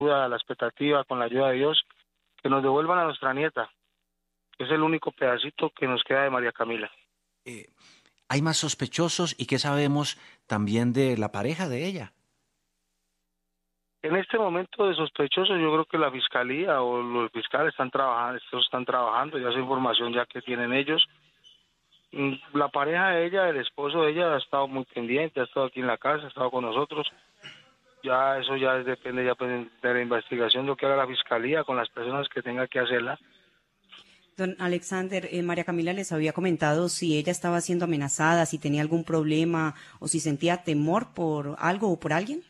a la expectativa, con la ayuda de Dios, que nos devuelvan a nuestra nieta, que es el único pedacito que nos queda de María Camila. Eh, ¿Hay más sospechosos y qué sabemos también de la pareja de ella? En este momento de sospechosos, yo creo que la fiscalía o los fiscales están trabajando, estos están trabajando, ya esa información ya que tienen ellos. La pareja de ella, el esposo de ella, ha estado muy pendiente, ha estado aquí en la casa, ha estado con nosotros. Ya eso ya depende ya pues, de la investigación, lo que haga la fiscalía con las personas que tenga que hacerla. Don Alexander, María Camila les había comentado si ella estaba siendo amenazada, si tenía algún problema o si sentía temor por algo o por alguien.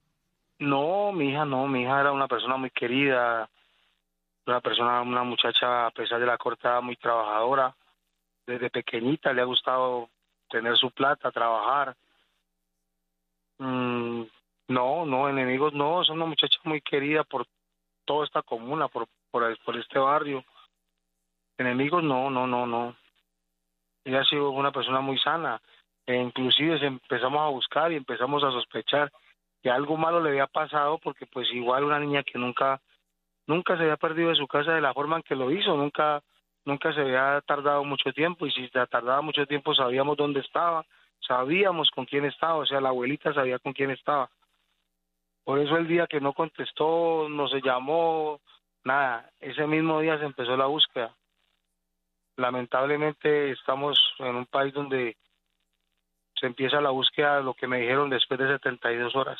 No, mi hija era una persona muy querida, una muchacha, a pesar de la corta edad, muy trabajadora. Desde pequeñita le ha gustado tener su plata, trabajar. Mm, no, enemigos no, es una muchacha muy querida por toda esta comuna, por este barrio. Enemigos no. Ella ha sido una persona muy sana. E inclusive empezamos a buscar y empezamos a sospechar que algo malo le había pasado porque pues igual una niña que nunca se había perdido de su casa de la forma en que lo hizo, nunca se había tardado mucho tiempo, y si se tardaba mucho tiempo sabíamos dónde estaba, sabíamos con quién estaba, o sea, la abuelita sabía con quién estaba. Por eso el día que no contestó, no se llamó, nada, ese mismo día se empezó la búsqueda. Lamentablemente estamos en un país donde se empieza la búsqueda, lo que me dijeron, después de 72 horas.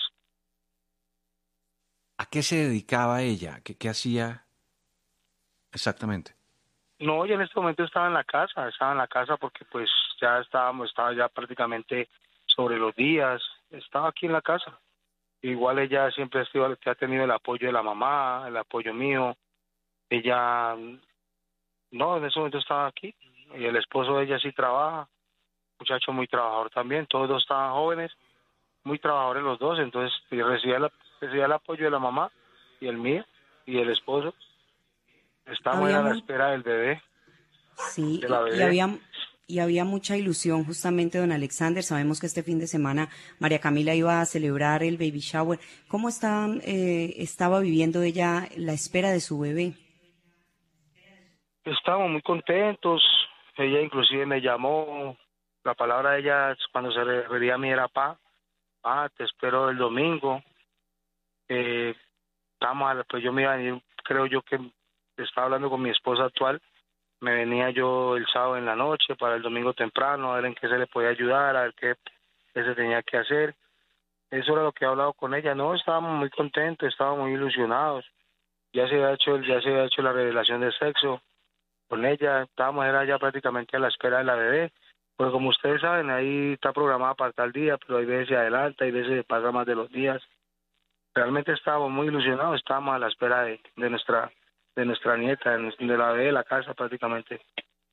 ¿A qué se dedicaba ella? ¿Qué hacía exactamente? No, yo en este momento estaba en la casa porque pues estaba ya prácticamente sobre los días, estaba aquí en la casa. Igual ella siempre que ha tenido el apoyo de la mamá, el apoyo mío. Ella, no, en ese momento estaba aquí. Y el esposo de ella sí trabaja, muchacho muy trabajador también. Todos dos estaban jóvenes, muy trabajadores los dos. Entonces y recibía el apoyo de la mamá y el mío y el esposo. Estamos Había a la mu- espera del bebé, sí, de la y bebé. había mucha ilusión justamente, don Alexander. Sabemos que este fin de semana María Camila iba a celebrar el baby shower. ¿Cómo estaba viviendo ella la espera de su bebé? Estábamos muy contentos. Ella inclusive me llamó. La palabra de ella cuando se refería a mí era te espero el domingo. Eh, pues yo me iba a venir, creo yo que estaba hablando con mi esposa actual. Me venía yo el sábado en la noche para el domingo temprano, a ver en qué se le podía ayudar, a ver qué se tenía que hacer. Eso era lo que he hablado con ella. No, estábamos muy contentos, estábamos muy ilusionados. Ya se había hecho la revelación de sexo con ella, era ya prácticamente a la espera de la bebé, porque como ustedes saben, ahí está programada para tal día, pero hay veces se adelanta, hay veces se pasa más de los días. Realmente estábamos muy ilusionados, estábamos a la espera de nuestra nieta, de la bebé de la casa prácticamente.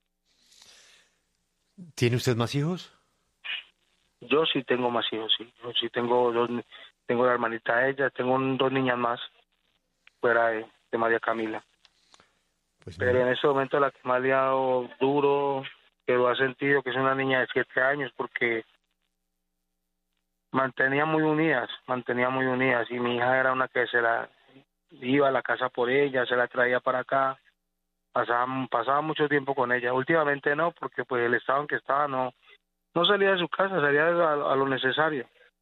¿Tiene usted más hijos? Yo sí tengo más hijos, sí. Yo sí tengo la hermanita de ella, tengo dos niñas más fuera de María Camila. Pues Pero mire, en ese momento la que más le ha dado duro, que lo ha sentido, que es una niña de 7 años, porque mantenía muy unidas, y mi hija era una que se la iba a la casa por ella, se la traía para acá, pasaba mucho tiempo con ella. Últimamente no, porque pues el estado en que estaba no salía de su casa, salía a lo necesario.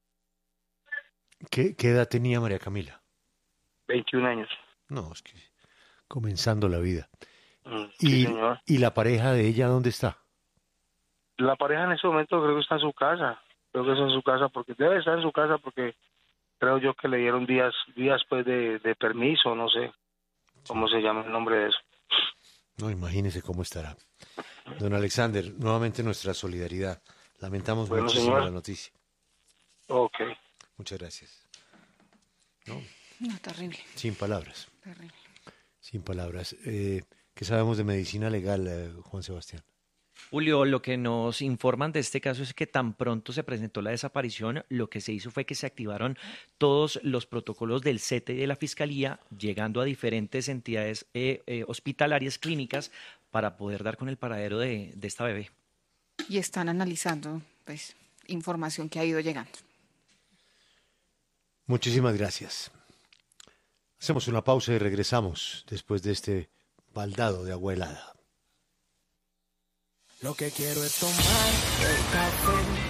¿qué edad tenía María Camila? 21 años. No, es que comenzando la vida. Sí, ¿Y, señor. y la pareja de ella dónde está? La pareja en ese momento creo que está en su casa, creo que está en su casa, porque debe estar en su casa, porque creo yo que le dieron días pues de permiso, no sé Sí. cómo se llama el nombre de eso. No, imagínese cómo estará. Don Alexander, nuevamente nuestra solidaridad. Lamentamos Bueno, muchísimo la señor. noticia. Ok. Muchas gracias. No, No, terrible, sin palabras, terrible. sin palabras. ¿Qué sabemos de medicina legal, Juan Sebastián? Julio, lo que nos informan de este caso es que tan pronto se presentó la desaparición, lo que se hizo fue que se activaron todos los protocolos del CETE y de la Fiscalía, llegando a diferentes entidades hospitalarias, clínicas, para poder dar con el paradero de esta bebé. Y están analizando, pues, información que ha ido llegando. Muchísimas gracias. Hacemos una pausa y regresamos después de este baldado de agua helada. Lo que quiero es tomar el café